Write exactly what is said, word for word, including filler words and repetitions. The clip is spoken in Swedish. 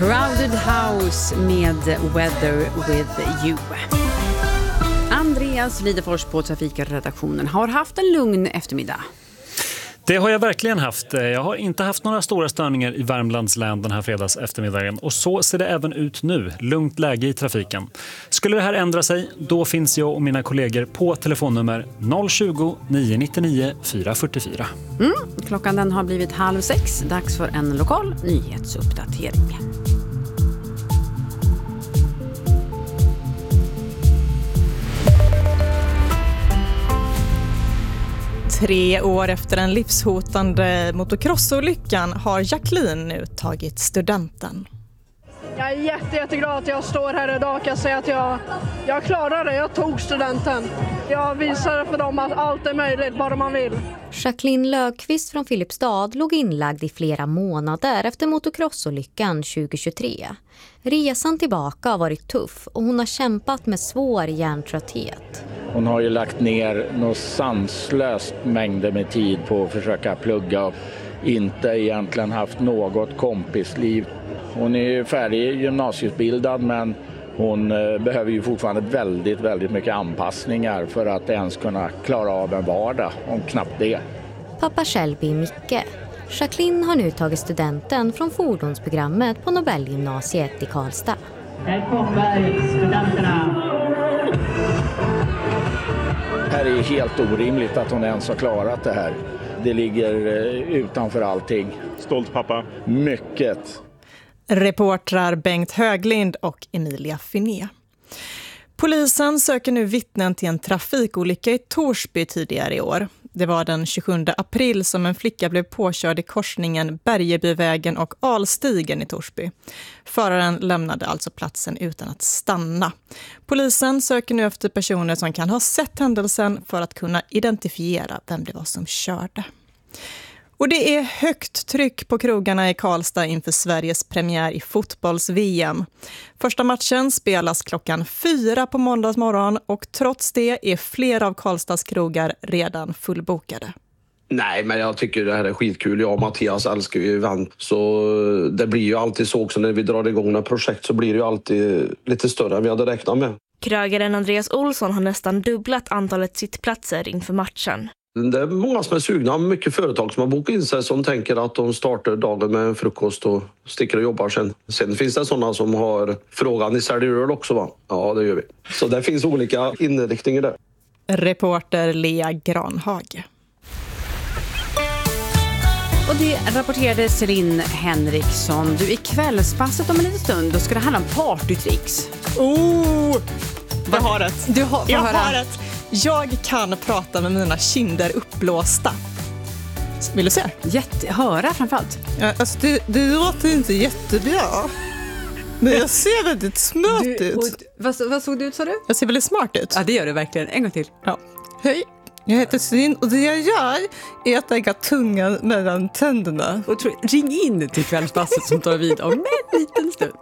Crowded House med Weather With You. Andreas Lidefors på trafikredaktionen har haft en lugn eftermiddag. Det har jag verkligen haft. Jag har inte haft några stora störningar i Värmlands län den här fredags eftermiddagen. Och så ser det även ut nu. Lugnt läge i trafiken. Skulle det här ändra sig, då finns jag och mina kollegor på telefonnummer noll tjugo, nio nittionio, fyra fyrtiofyra. Mm, klockan den har blivit halv sex. Dags för en lokal nyhetsuppdatering. Tre år efter en livshotande motocrossolyckan har Jacqueline nu tagit studenten. Jag är jätte, jätteglad att jag står här idag och kan säga att jag, jag klarar det. Jag tog studenten. Jag visade för dem att allt är möjligt, bara man vill. Jacqueline Löfqvist från Filipstad låg inlagd i flera månader efter motocrossolyckan tjugohundratjugotre. Resan tillbaka har varit tuff och hon har kämpat med svår hjärntrötthet. Hon har ju lagt ner något sanslöst mängder med tid på att försöka plugga och inte egentligen haft något kompisliv. Hon är ju färdig gymnasieutbildad, men hon behöver ju fortfarande väldigt, väldigt mycket anpassningar för att ens kunna klara av en vardag, om knappt det. Pappa Kjellby Micke. Jacqueline har nu tagit studenten från fordonsprogrammet på Nobelgymnasiet i Karlstad. Här kommer studenterna. Det här är helt orimligt att hon ens har klarat det här. Det ligger utanför allting. Stolt pappa. Mycket. Reportrar Bengt Höglind och Emilia Finé. Polisen söker nu vittnen till en trafikolycka i Torsby tidigare i år. Det var den tjugosjunde april som en flicka blev påkörd i korsningen Bergebyvägen och Alstigen i Torsby. Föraren lämnade alltså platsen utan att stanna. Polisen söker nu efter personer som kan ha sett händelsen för att kunna identifiera vem det var som körde. Och det är högt tryck på krogarna i Karlstad inför Sveriges premiär i fotbolls-V M. Första matchen spelas klockan fyra på måndagsmorgon och trots det är flera av Karlstads krogar redan fullbokade. Nej, men jag tycker det här är skitkul. Jag och Mattias älskar ju event. Så det blir ju alltid så också när vi drar igång några projekt så blir det ju alltid lite större än vi hade räknat med. Krögaren Andreas Olsson har nästan dubblat antalet sittplatser inför matchen. Det är många som är sugna, mycket företag som har bokat in sig som tänker att de startar dagen med en frukost och sticker och jobbar sen. Sen finns det sådana som har frågan, ni säljer öl också va? Ja, det gör vi. Så det finns olika inriktningar där. Reporter Lea Granhag. Och det rapporterade Celine Henriksson. Du, i kvällspasset om en liten stund, då ska det handla om partytricks. Oh! Jag har rätt. Du har, jag höra. har rätt. Jag kan prata med mina kinder uppblåsta. Vill du se? Jätte, höra framförallt. Ja, alltså det, det låter inte jättebra. Men jag ser väldigt smart du, ut. Och, vad, vad såg du ut, sa du? Jag ser väldigt smart ut. Ja, det gör du verkligen. En gång till. Ja. Hej, jag heter Celine och det jag gör är att lägga tungan mellan tänderna. Och tro, ring in till kvällspasset som tar vid om en liten stund.